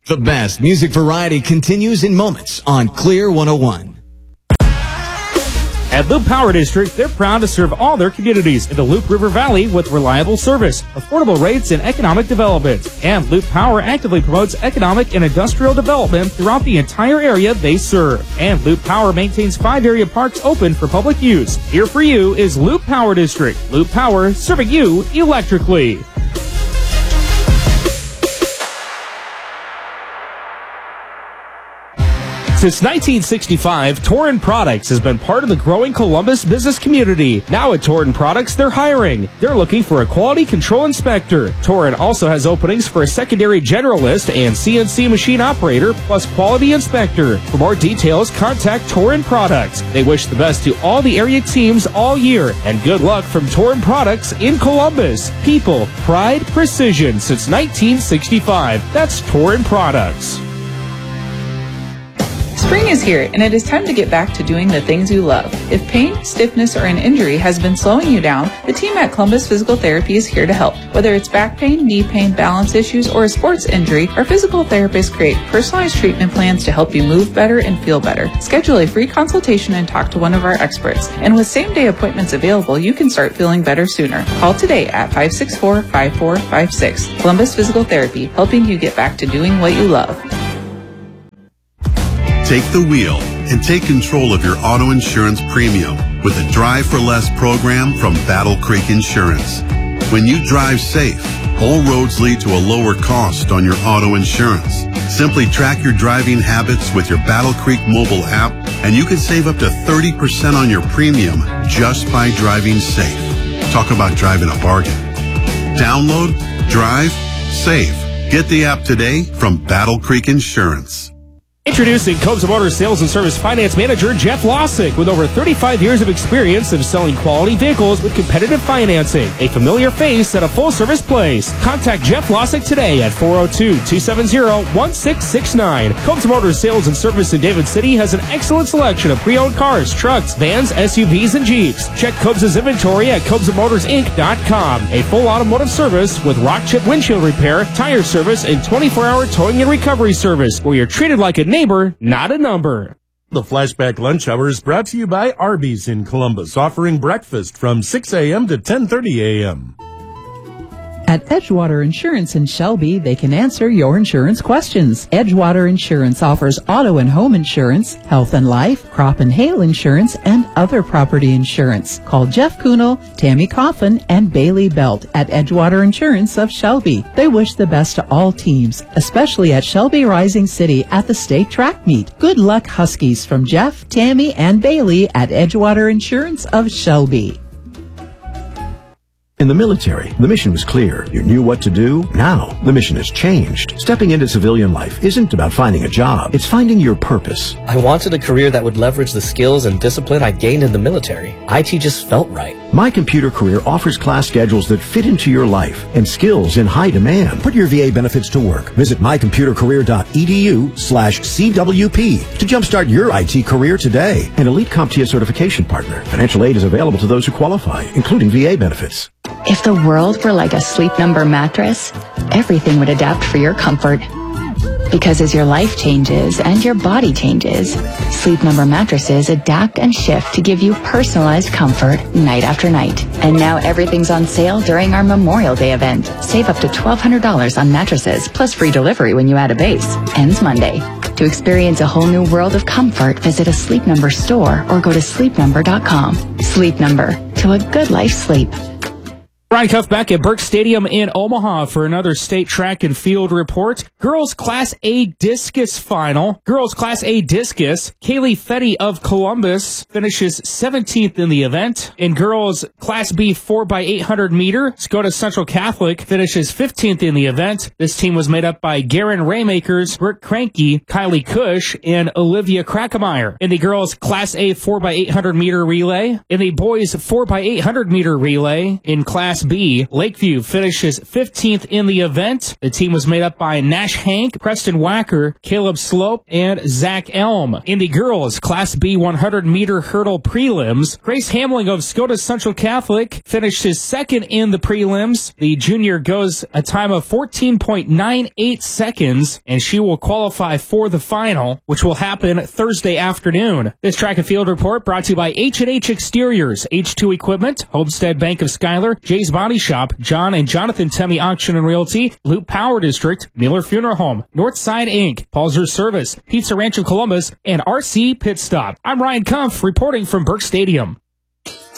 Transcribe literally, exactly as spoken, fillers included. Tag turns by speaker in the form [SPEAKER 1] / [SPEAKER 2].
[SPEAKER 1] The best music variety continues in moments on Clear one oh one.
[SPEAKER 2] At Loop Power District, they're proud to serve all their communities in the Loop River Valley with reliable service, affordable rates, and economic development. And Loop Power actively promotes economic and industrial development throughout the entire area they serve. And Loop Power maintains five area parks open for public use. Here for you is Loop Power District. Loop Power, serving you electrically. Since nineteen sixty-five, Torin Products has been part of the growing Columbus business community. Now at Torin Products, they're hiring. They're looking for a quality control inspector. Torin also has openings for a secondary generalist and C N C machine operator, plus quality inspector. For more details, contact Torin Products. They wish the best to all the area teams all year, and good luck from Torin Products in Columbus. People, pride, precision since nineteen sixty-five. That's Torin Products.
[SPEAKER 3] Spring is here, and it is time to get back to doing the things you love. If pain, stiffness, or an injury has been slowing you down, the team at Columbus Physical Therapy is here to help. Whether it's back pain, knee pain, balance issues, or a sports injury, our physical therapists create personalized treatment plans to help you move better and feel better. Schedule a free consultation and talk to one of our experts. And with same-day appointments available, you can start feeling better sooner. Call today at five six four, five four five six. Columbus Physical Therapy, helping you get back to doing what you love.
[SPEAKER 4] Take the wheel and take control of your auto insurance premium with a Drive for Less program from Battle Creek Insurance. When you drive safe, all roads lead to a lower cost on your auto insurance. Simply track your driving habits with your Battle Creek mobile app, and you can save up to thirty percent on your premium just by driving safe. Talk about driving a bargain. Download, drive, save. Get the app today from Battle Creek Insurance.
[SPEAKER 2] Introducing Cobes Motor Sales and Service Finance Manager Jeff Lossick with over thirty-five years of experience of selling quality vehicles with competitive financing. A familiar face at a full-service place. Contact Jeff Lossick today at four oh two, two seven zero, one six six nine. Cobes Motor Sales and Service in David City has an excellent selection of pre-owned cars, trucks, vans, S U Vs, and Jeeps. Check Cobes' inventory at Cobes Motors Inc dot com. A full automotive service with rock chip windshield repair, tire service, and twenty-four hour towing and recovery service, where you're treated like a neighbor, not a number.
[SPEAKER 5] The Flashback Lunch Hour is brought to you by Arby's in Columbus, offering breakfast from six a.m. to ten thirty a.m.
[SPEAKER 6] At Edgewater Insurance in Shelby, they can answer your insurance questions. Edgewater Insurance offers auto and home insurance, health and life, crop and hail insurance, and other property insurance. Call Jeff Kuhnel, Tammy Coffin, and Bailey Belt at Edgewater Insurance of Shelby. They wish the best to all teams, especially at Shelby Rising City at the state track meet. Good luck, Huskies, from Jeff, Tammy, and Bailey at Edgewater Insurance of Shelby.
[SPEAKER 7] In the military, the mission was clear. You knew what to do. Now, the mission has changed. Stepping into civilian life isn't about finding a job. It's finding your purpose.
[SPEAKER 8] I wanted a career that would leverage the skills and discipline I gained in the military. I T just felt right.
[SPEAKER 7] My Computer Career offers class schedules that fit into your life and skills in high demand. Put your V A benefits to work. Visit my computer career dot e d u slash C W P to jumpstart your I T career today. An Elite CompTIA certification partner. Financial aid is available to those who qualify, including V A benefits.
[SPEAKER 9] If the world were like a Sleep Number mattress, everything would adapt for your comfort. Because as your life changes and your body changes, Sleep Number mattresses adapt and shift to give you personalized comfort night after night. And now everything's on sale during our Memorial Day event. Save up to twelve hundred dollars on mattresses, plus free delivery when you add a base. Ends Monday. To experience a whole new world of comfort, visit a Sleep Number store or go to sleep number dot com. Sleep Number. To a good life sleep.
[SPEAKER 2] Brian Cuff back at Burke Stadium in Omaha for another state track and field report. Girls Class A Discus Final. Girls Class A Discus, Kaylee Fetty of Columbus finishes seventeenth in the event. In girls Class B four by eight hundred meter, Skoda Central Catholic finishes fifteenth in the event. This team was made up by Garen Raymakers, Brooke Cranky, Kylie Cush, and Olivia Krackemeyer. In the girls Class A four by eight hundred meter relay. In the boys four by eight hundred meter relay. In Class B, Lakeview finishes fifteenth in the event. The team was made up by Nash Hank, Preston Wacker, Caleb Slope, and Zach Elm. In the girls' Class B one hundred meter hurdle prelims, Grace Hamling of Scotus Central Catholic finishes second in the prelims. The junior goes a time of fourteen point nine eight seconds, and she will qualify for the final, which will happen Thursday afternoon. This track and field report brought to you by H and H Exteriors, H two Equipment, Homestead Bank of Schuyler, Jay's Body Shop, John and Jonathan Temme Auction and Realty, Loop Power District, Miller Funeral Home, Northside Incorporated, Paulser Service, Pizza Rancho Columbus, and R C Pit Stop. I'm Ryan Kumpf reporting from Burke Stadium.